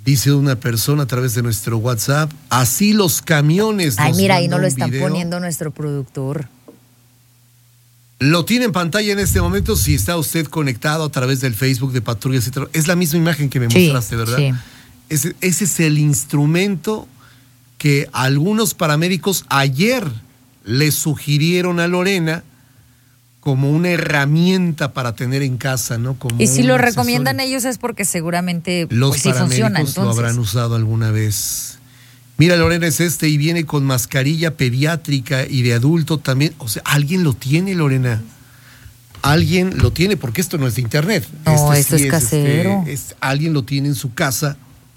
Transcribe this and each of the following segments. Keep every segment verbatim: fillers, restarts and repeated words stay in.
Dice una persona a través de nuestro WhatsApp, así los camiones. Ay, mira, ahí no lo un están video. poniendo nuestro productor. Lo tiene en pantalla en este momento si está usted conectado a través del Facebook de Patrullas y Terror. Es la misma imagen que me Sí, mostraste, ¿verdad? sí. Ese, ese es el instrumento que algunos paramédicos ayer le sugirieron a Lorena como una herramienta para tener en casa, ¿no? Como Y si un lo accesorio. recomiendan ellos es porque seguramente Los pues, sí paramédicos funciona. Entonces. lo habrán usado alguna vez. Mira, Lorena, es este y viene con mascarilla pediátrica y de adulto también. O sea, alguien lo tiene, Lorena. Alguien lo tiene, porque esto no es de internet. No, este esto sí es casero. Este, es, alguien lo tiene en su casa.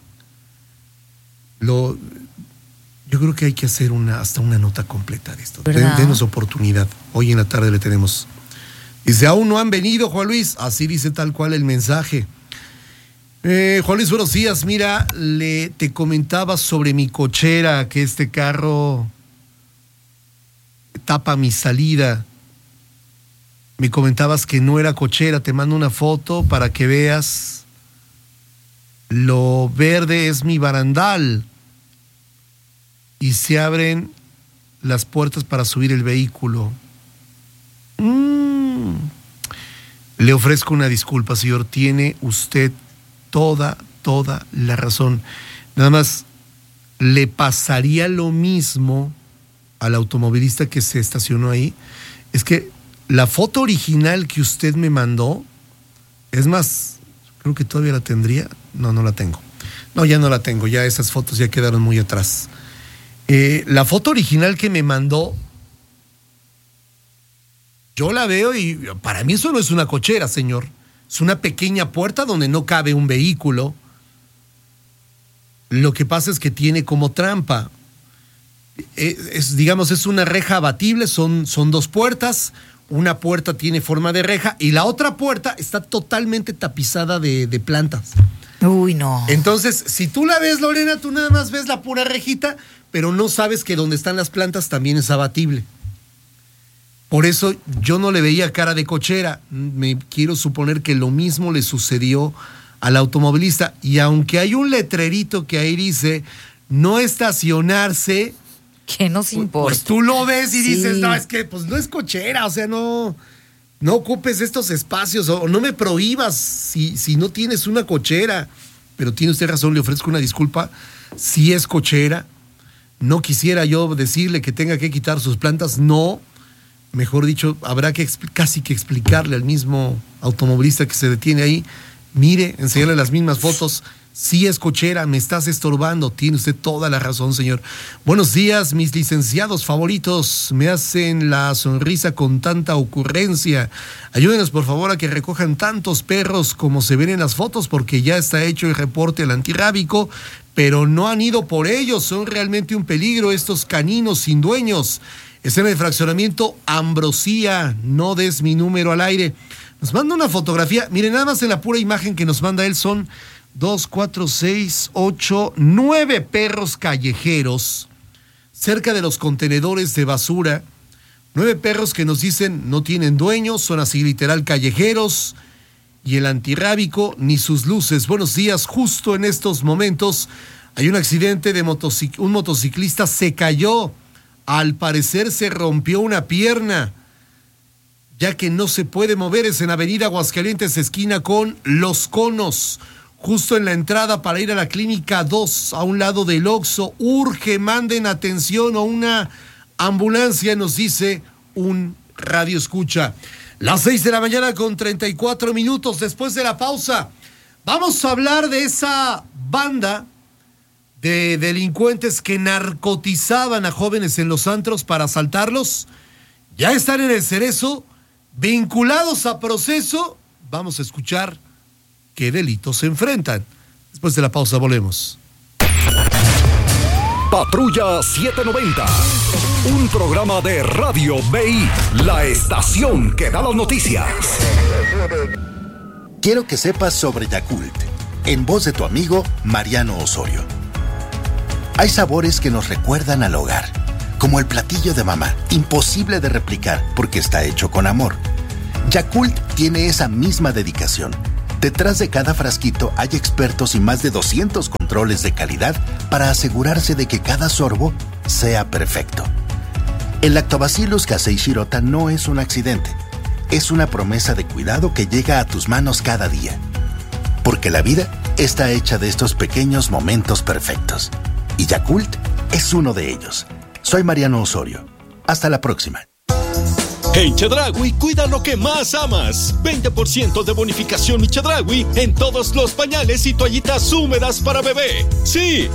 Lo, yo creo que hay que hacer una hasta una nota completa de esto. Den, denos oportunidad. Hoy en la tarde le tenemos. Dice, aún no han venido, Juan Luis. Así dice tal cual el mensaje. Eh, Juan Luis, buenos días. Mira, le, te comentaba sobre mi cochera, que este carro tapa mi salida. Me comentabas que no era cochera. Te mando una foto para que veas. Lo verde es mi barandal. Y se abren las puertas para subir el vehículo. Mm. Le ofrezco una disculpa, señor. Tiene usted toda, toda la razón. Nada más, le pasaría lo mismo al automovilista que se estacionó ahí. Es que la foto original que usted me mandó, es más, creo que todavía la tendría. No, no la tengo. No, ya no la tengo. Ya esas fotos ya quedaron muy atrás. Eh, la foto original que me mandó, yo la veo y para mí eso no es una cochera, señor. Es una pequeña puerta donde no cabe un vehículo. Lo que pasa es que tiene como trampa. Es, es, digamos, es una reja abatible, son, son dos puertas. Una puerta tiene forma de reja y la otra puerta está totalmente tapizada de, de plantas. Uy, no. Entonces, si tú la ves, Lorena, tú nada más ves la pura rejita, pero no sabes que donde están las plantas también es abatible. Por eso yo no le veía cara de cochera. Me quiero suponer que lo mismo le sucedió al automovilista. Y aunque hay un letrerito que ahí dice no estacionarse, ¿qué nos importa? Pues tú lo ves y sí. dices, no, es que pues no es cochera, o sea, no, no ocupes estos espacios o no me prohíbas si, si no tienes una cochera. Pero tiene usted razón, le ofrezco una disculpa. Si es cochera, no quisiera yo decirle que tenga que quitar sus plantas, no. Mejor dicho, habrá que casi que explicarle al mismo automovilista que se detiene ahí, mire, enseñarle las mismas fotos. Si es cochera, me estás estorbando. Tiene usted toda la razón, señor. Buenos días, mis licenciados favoritos. Me hacen la sonrisa con tanta ocurrencia. Ayúdenos, por favor, a que recojan tantos perros como se ven en las fotos, porque ya está hecho el reporte al antirrábico, pero no han ido por ellos. Son realmente un peligro estos caninos sin dueños. Escena de fraccionamiento Ambrosía. No des mi número al aire. Nos manda una fotografía. Miren, nada más en la pura imagen que nos manda él son dos, cuatro, seis, ocho, nueve perros callejeros cerca de los contenedores de basura. Nueve perros que nos dicen no tienen dueños, son así literal callejeros. Y el antirrábico ni sus luces. Buenos días, justo en estos momentos hay un accidente de motocic- un motociclista se cayó. Al parecer se rompió una pierna, ya que no se puede mover. Es en Avenida Aguascalientes, esquina con Los Conos, justo en la entrada para ir a la Clínica dos, a un lado del Oxxo. Urge, manden atención o una ambulancia, nos dice un radio escucha. Las seis de la mañana con treinta y cuatro minutos. Después de la pausa, vamos a hablar de esa banda de delincuentes que narcotizaban a jóvenes en los antros para asaltarlos. Ya están en el Cerezo, vinculados a proceso. Vamos a escuchar qué delitos se enfrentan. Después de la pausa volvemos. Patrulla setecientos noventa, un programa de Radio B I, la estación que da las noticias. Quiero que sepas sobre Yakult, en voz de tu amigo Mariano Osorio. Hay sabores que nos recuerdan al hogar, como el platillo de mamá, imposible de replicar porque está hecho con amor. Yakult tiene esa misma dedicación, Detrás de cada frasquito hay expertos y más de doscientos controles de calidad para asegurarse de que cada sorbo sea perfecto. El Lactobacillus casei shirota no es un accidente, es una promesa de cuidado que llega a tus manos cada día. Porque la vida está hecha de estos pequeños momentos perfectos. Y Yakult es uno de ellos. Soy Mariano Osorio. Hasta la próxima. En Chedraui, cuida lo que más amas. veinte por ciento de bonificación y Chedraui en todos los pañales y toallitas húmedas para bebé. Sí,